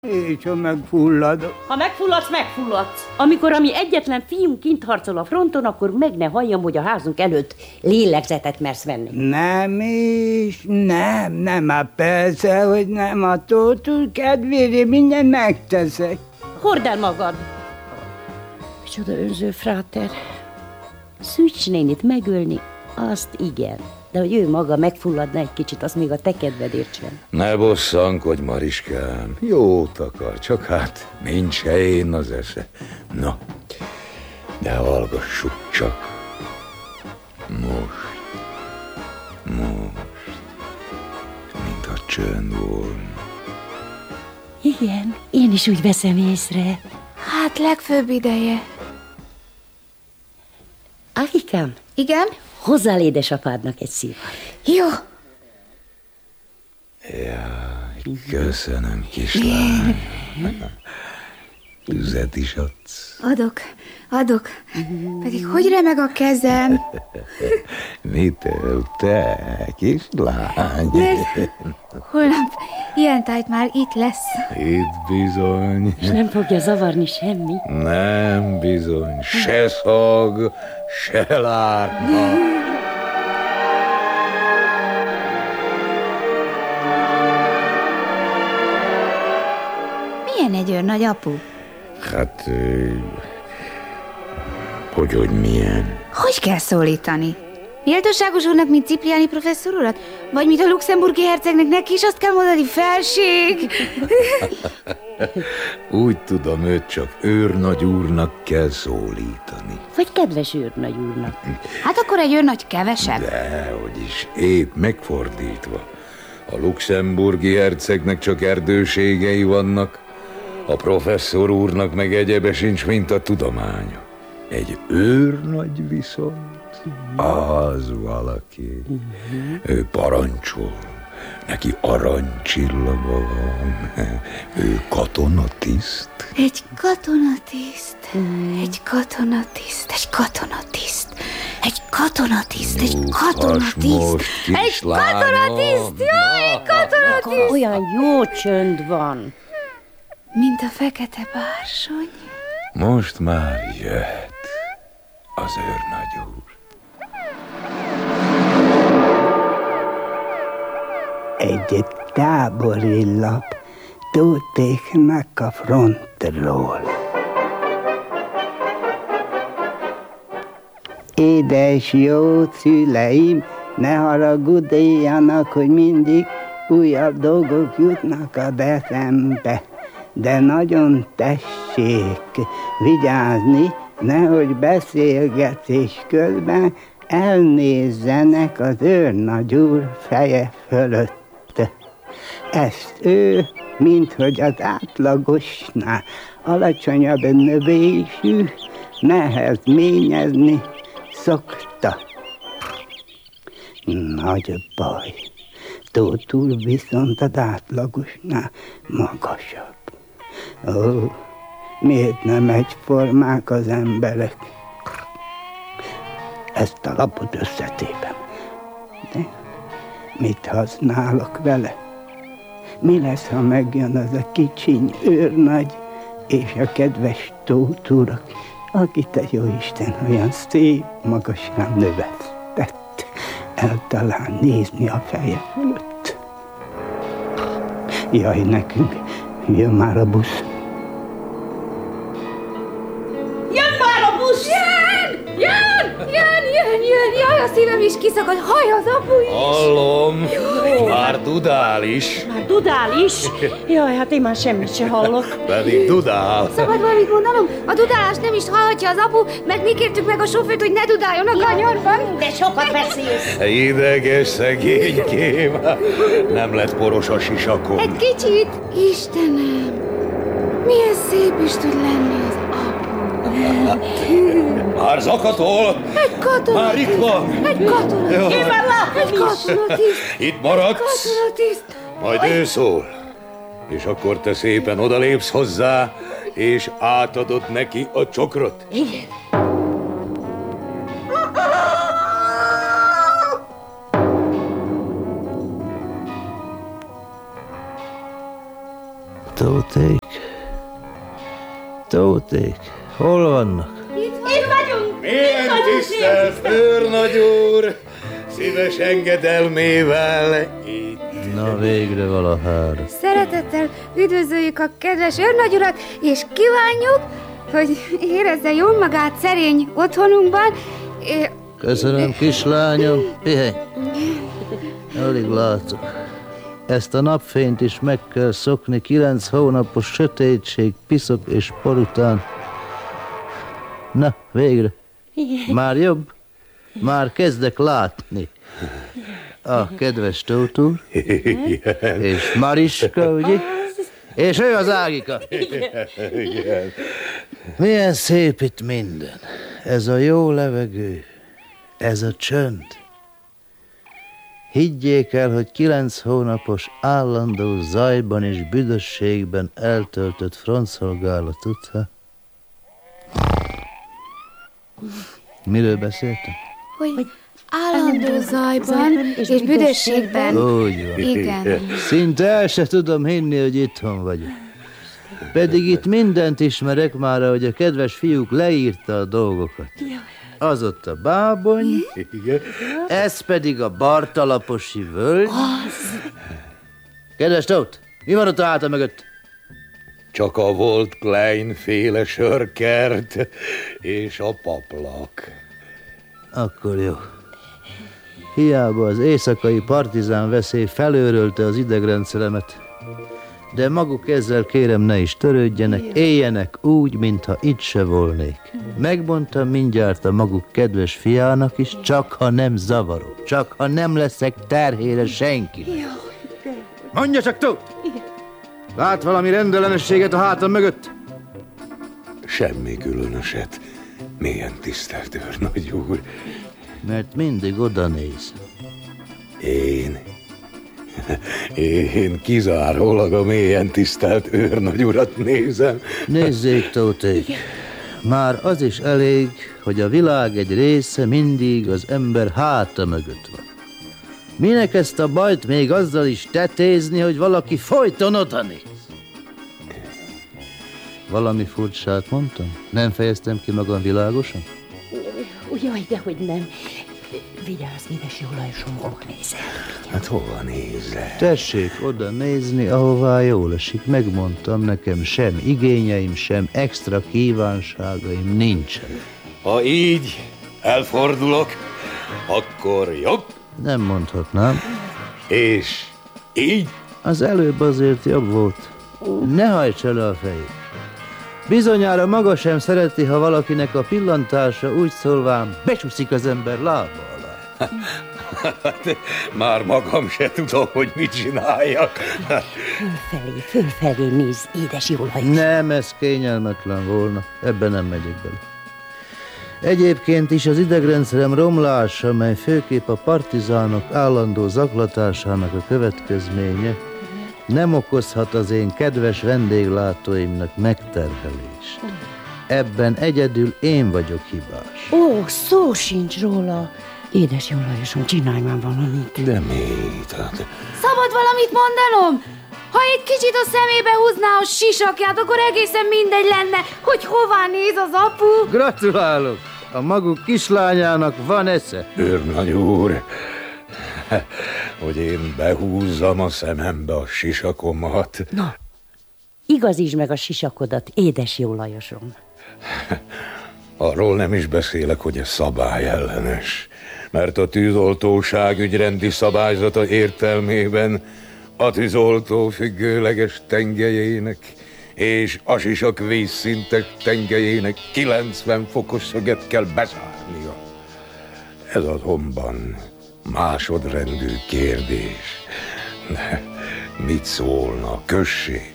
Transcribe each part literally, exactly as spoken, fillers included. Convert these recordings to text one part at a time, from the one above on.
És ha megfulladok? Ha megfulladsz, megfulladsz. Amikor a mi egyetlen fiunk kint harcol a fronton, akkor meg ne halljam, hogy a házunk előtt lélegzetet mersz venni. Nem is, nem, nem, hát persze, hogy nem, a Tóth kedvére mindent megteszek. Hord el magad! Micsoda önző fráter. Szűcs nénit megölni, azt igen. De hogy ő maga megfulladna egy kicsit, az még a te kedvedért sem. Ne bosszankodj, Mariskám. Jót akar, csak hát nincs helyén az esze. Na, de hallgassuk csak. Most, most, mintha csönd volna. Igen, én is úgy veszem észre. Hát legfőbb ideje. Ágikám? Igen? Hozzál édesapádnak egy szívat. Jó. Jaj, köszönöm, kislány. Tüzet is adsz. Adok, adok. Pedig hogy remeg a kezem? Mitől te, kislány? Mert holnap ilyen tájt már itt lesz. Itt bizony. És nem fogja zavarni semmi? Nem bizony, se szag, se lárma. Milyen egy őrnagy, apu? Hát, hogy, hogy milyen? Hogy kell szólítani? Méltóságos úrnak, mint Cipriani professzor urat? Vagy mint a luxemburgi hercegnek, neki is azt kell mondani, felség? Úgy tudom, őt csak őrnagy úrnak kell szólítani. Vagy kedves őrnagy úrnak. Hát akkor egy őrnagy kevesebb. Dehogy is, épp megfordítva. A luxemburgi hercegnek csak erdőségei vannak, a professzor úrnak meg egyebe sincs, mint a tudománya. Egy őrnagy viszont, az valaki. Ő parancsol, neki aranycsillaga van, ő katonatiszt. Egy katonatiszt, egy katonatiszt, egy katonatiszt, egy katonatiszt, egy katonatiszt, egy katonatiszt, jó, egy katonatiszt. Olyan jó csönd van. Mint a fekete bársony. Most már jöhet az őrnagy úr. Egy tábori lap Tóthéknak a frontról. Édes jó szüleim, ne haragudjanak, hogy mindig újabb dolgok jutnak a eszembe. De nagyon tessék vigyázni, nehogy beszélgetés közben elnézzenek az őrnagy úr feje fölött. Ezt ő, minthogy az átlagosnál alacsonyabb növésű, nehezményezni szokta. Nagy baj. Tóth úr viszont az átlagosnál magasabb. Ó, miért nem egyformák az emberek? Ezt a lapot összetépem. De mit használok vele? Mi lesz, ha megjön az a kicsiny őrnagy és a kedves Tóth úr, akit a jóisten olyan szép magasan növesztett, el talán nézni a feje fölött. Jaj, nekünk jön már a busz. Jön már a busz! Jön! Jön! Jön, jön, jön! Jaj, a szívem is kiszakad, haj az apu is! Hallom, már dudál is. Már dudál is? Jaj, hát én már semmit se hallok. Pedig dudál. Szabad valamit mondanom? A dudálást nem is hallhatja az apu, meg mi kértük meg a sofőrt, hogy ne dudáljon a kanyarban. De sokat beszélsz. Ideges szegénykém. Nem lett poros a sisakon. Egy kicsit. Istenem, milyen szép is tud lenni az apu. Már zakatol. Egy katona. Már itt van. Egy katona. Én már látom Egy katonatiszt. Itt maradsz, Katonatiszt. majd ő szól. És akkor te szépen odalépsz hozzá, és átadod neki a csokrot. Igen. Tóték? Tóték, hol vannak? Itt vagyunk! Milyen tisztelt őrnagy úr! Szíves engedelmével itt. Na végre valahára. Szeretettel üdvözöljük a kedves őrnagyurat, és kívánjuk, hogy érezze jól magát szerény otthonunkban. Köszönöm, kislányom. Pihenj. Alig látok. Ezt a napfényt is meg kell szokni, kilenc hónapos sötétség, piszok és por után. Na, végre. Már jobb? Már kezdek látni. A kedves Tóth úr. És Mariska, ugye? És ő az Ágika. Igen. Milyen szép itt minden. Ez a jó levegő. Ez a csönd. Higgyék el, hogy kilenc hónapos állandó zajban és büdösségben eltöltött frontszolgálat után. Miről beszéltem? Hogy állandó zajban és, és büdösségben. Úgy van. Igen. Szinte el se tudom hinni, hogy itthon vagyok. Pedig itt mindent ismerek már, ahogy a kedves fiúk leírta a dolgokat. Az ott a Bábony, ez pedig a Bartalaposi völgy. Kedves Tóth, mi van ott a háta mögött? Csak a Volt Klein féle sörkert és a paplak. Akkor jó. Hiába az éjszakai partizán veszély felőrölte az idegrendszeremet, de maguk ezzel kérem ne is törődjenek, éljenek úgy, mintha itt se volnék. Megmondtam mindjárt a maguk kedves fiának is, csak ha nem zavarok, csak ha nem leszek terhére senki. Mondja csak, Tóth! Lát valami rendellenességet a hátam mögött? Semmi különöset, mélyen tisztelt őrnagy úr. Mert mindig oda néz. Én... Én kizárólag a mélyen tisztelt őrnagy urat nézem. Nézzék, Tóték, már az is elég, hogy a világ egy része mindig az ember háta mögött van. Minek ezt a bajt még azzal is tetézni, hogy valaki folyton oda néz? Valami furcsát mondtam? Nem fejeztem ki magam világosan? Jaj, dehogy nem. Vigyázz, édes jó Lajosom, hova nézel? Hát hova nézzel? Tessék oda nézni, ahová jól esik. Megmondtam, nekem sem igényeim, sem extra kívánságaim nincsenek. Ha így elfordulok, akkor jobb. Nem mondhatnám. És így? Az előbb azért jobb volt. Ne hajts el a fejét. Bizonyára maga sem szereti, ha valakinek a pillantása úgy szólván becsúszik az ember lába alá. Hát, már magam se tudom, hogy mit csináljak. Fölfelé, fölfelé nézz, édes jó Lajos. Nem, ez kényelmetlen volna. Ebben nem megyek bele. Egyébként is az idegrendszerem romlása, mely főképp a partizánok állandó zaklatásának a következménye, nem okozhat az én kedves vendéglátóimnak megterhelést. Ebben egyedül én vagyok hibás. Ó, szó sincs róla. Édes jó Lajosom, csinálj már valamit. De mit? Hát... Szabad valamit mondanom? Ha egy kicsit a szemébe húzná a sisakját, akkor egészen mindegy lenne, hogy hová néz az apu. Gratulálok! A maguk kislányának van esze. Őrnagy úr, hogy én behúzzam a szemembe a sisakomat. Na, igazítsd meg a sisakodat, édes jó Lajosom. Arról nem is beszélek, hogy ez szabályellenes, mert a tűzoltóság ügyrendi szabályzata értelmében a tűzoltó függőleges tengelyének és a sisak vízszintek tengelyének kilencven fokos szöget kell bezárnia. Ez azonban másodrendű kérdés. De mit szólna a község?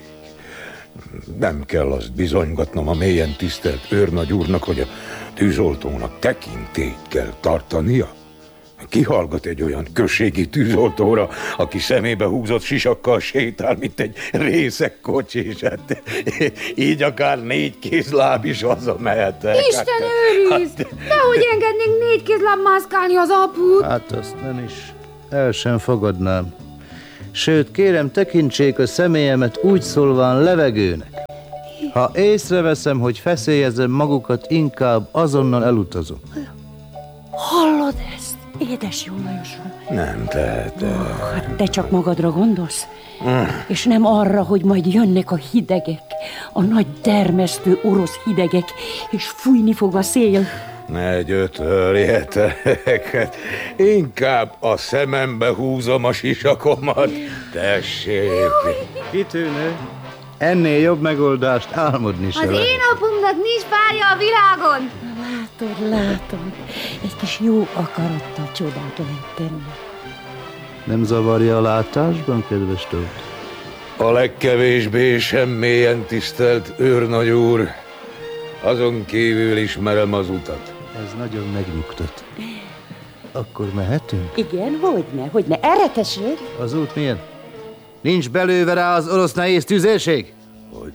Nem kell azt bizonygatnom a mélyen tisztelt őrnagy úrnak, hogy a tűzoltónak tekintélyt kell tartania. Ki hallgat egy olyan községi tűzoltóra, aki szemébe húzott sisakkal sétál, mint egy részeg kocsis? Hát, így akár négy kézláb is hazamehetek. Isten őrizd! Hát... Nehogy engednénk négy kézláb mászkálni az aput! Hát azt nem is. El sem fogadnám. Sőt, kérem, tekintsék a személyemet úgy szólván levegőnek. Ha észreveszem, hogy feszélyezem magukat, inkább azonnal elutazom. Hallod ezt? Édes jó Lajosom. Nem tehetem. Hát te csak magadra gondolsz? Mm. És nem arra, hogy majd jönnek a hidegek, a nagy termesztő orosz hidegek, és fújni fog a szél. Ne gyötörjetek, inkább a szemembe húzom a sisakomat. Tessék. Kitűnő. Ennél jobb megoldást álmodni se Az lehet. én apumnak nincs párja a világon. Látod, látod, egy kis jó akarattal csodát lehet tenni. Nem zavarja a látásban, kedves Tóth? A legkevésbé sem mélyen tisztelt őrnagy úr. Azon kívül ismerem az utat. Ez nagyon megnyugtat. Akkor mehetünk? Igen, hogyne, hogyne, erre tessék. Az út milyen? Nincs belőve rá az orosz nehéz tüzérség? Hogy...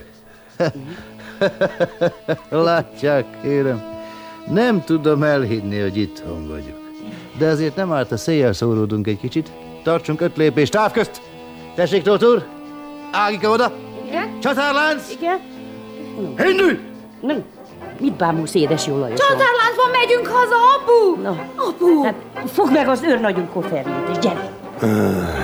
Látják, kérem. Nem tudom elhinni, hogy itthon vagyok. De azért nem árt, a széjjel szóródunk egy kicsit. Tartsunk öt lépést távközt. Tessék, Tóth úr! Ágika oda! Igen? Csatárlánc! Igen? Indulj! Nem, mit bámulsz, édes jó Lajosom? Csatárláncban megyünk haza, apu! Na, Apu! hát fogd meg az őrnagyunk kofferjét, és gyere.